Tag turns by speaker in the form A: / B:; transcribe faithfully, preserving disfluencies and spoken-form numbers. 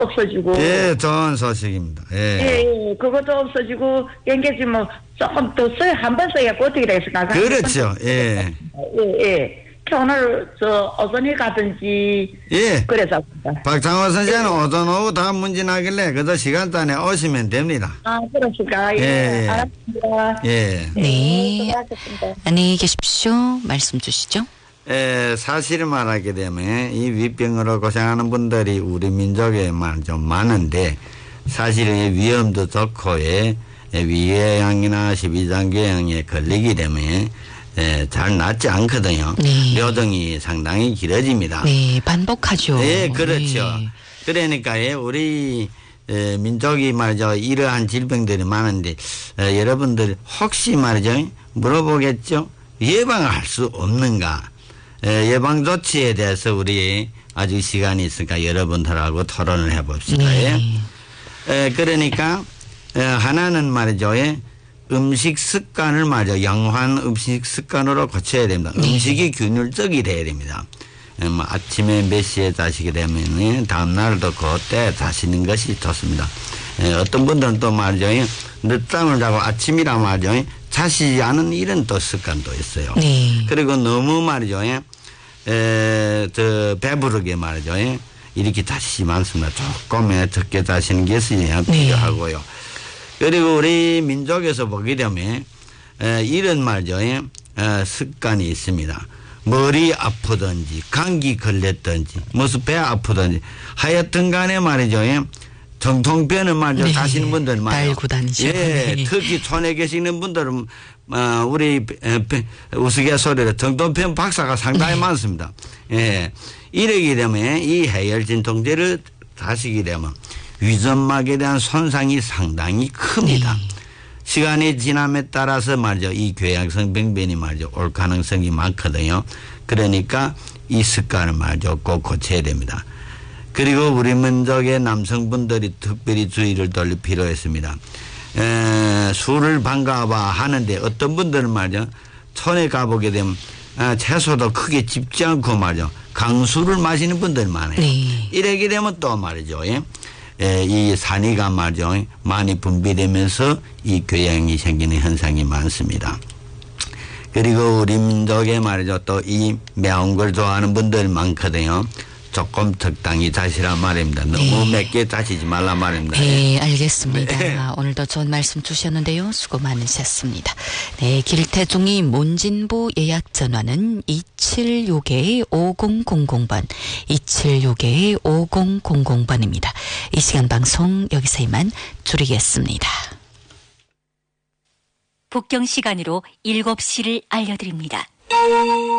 A: 없어지고.
B: 예, 좋은 소식입니다. 예.
A: 예, 예, 그것도 없어지고, 연계지 뭐, 조금 더 써야, 한 번 써야 어떻게 됐을까?
B: 그렇죠. 예.
A: 예, 예. 오늘, 저, 어선이 가든지.
B: 예.
A: 그래서.
B: 박창호 선생은 오전 오후 다 문제 나길래 그저 시간 단에 오시면 됩니다.
A: 아, 그렇습니까? 예.
B: 예.
A: 알았습니다.
B: 예.
C: 네.
A: 수고하셨습니다.
C: 안녕히 계십시오. 말씀 주시죠.
B: 에, 사실을 말하게 되면 이 위병으로 고생하는 분들이 우리 민족에 좀 많은데 사실은 이 위험도 좋고 예, 위궤양이나 십이장궤양에 걸리게 되면 예, 잘 낫지 않거든요.
C: 네.
B: 료정이 상당히 길어집니다.
C: 네, 반복하죠.
B: 예, 그렇죠.
C: 네.
B: 그러니까 예, 우리 에, 민족이 말이죠 이러한 질병들이 많은데 에, 여러분들 혹시 말이죠 물어보겠죠. 예방할 수 없는가? 에, 예방 조치에 대해서 우리 아주 시간이 있으니까 여러분들하고 토론을 해봅시다.
C: 네.
B: 에, 그러니까 에, 하나는 말이죠. 예, 음식 습관을 말이죠. 양호한 음식 습관으로 고쳐야 됩니다.
C: 네.
B: 음식이 균일적이 돼야 됩니다. 에, 뭐 아침에 몇 시에 자시게 되면 다음 날도 그때 자시는 것이 좋습니다. 에, 어떤 분들은 또 말이죠. 예, 늦잠을 자고 아침이라 말이죠. 예, 자시지 않은 이런 또 습관도 있어요.
C: 네.
B: 그리고 너무 말이죠. 예, 에, 저 배부르게 말이죠. 예, 이렇게 자시지 많습니다. 조금 적게 자시는 것이 필요하고요. 그리고 우리 민족에서 보게 되면 에, 이런 말이죠. 예, 에, 습관이 있습니다. 머리 아프든지 감기 걸렸든지 무슨 배 아프든지 하여튼 간에 말이죠. 예, 정통병을 말이죠.
C: 네.
B: 가시는 분들 많아요.
C: 달고 다니시고.
B: 예,
C: 네.
B: 특히 촌에 계시는 분들은 어, 우리 우스갯소리로 정통병 박사가 상당히
C: 네.
B: 많습니다. 예, 이러게 되면 이 해열진 통제를 하시게 되면 위점막에 대한 손상이 상당히 큽니다.
C: 네.
B: 시간이 지남에 따라서 말이죠. 이 궤양성 병변이 말이죠. 올 가능성이 많거든요. 그러니까 이 습관을 말이죠. 꼭 고쳐야 됩니다. 그리고 우리 민족의 남성분들이 특별히 주의를 돌릴 필요가 있습니다. 에, 술을 반가워 하는데 어떤 분들은 말이죠. 촌에 가보게 되면 아, 채소도 크게 집지 않고 말이죠. 강수를 마시는 분들 많아요.
C: 네.
B: 이러게 되면 또 말이죠. 예? 에, 이 산이가 말이죠. 많이 분비되면서 이 궤양이 생기는 현상이 많습니다. 그리고 우리 민족에 말이죠. 또 이 매운 걸 좋아하는 분들 많거든요. 조금 적당히 자시란 말입니다. 너무
C: 네.
B: 맵게 자시지 말란 말입니다.
C: 네, 알겠습니다.
B: 네.
C: 오늘도 좋은 말씀 주셨는데요. 수고 많으셨습니다. 네, 길태중이 문진부 예약 전화는 이칠육 오공공공 번, 이칠육 오공공공 번입니다. 이 시간 방송 여기서 이만 줄이겠습니다.
D: 북경 시간으로 일곱 시를 알려드립니다.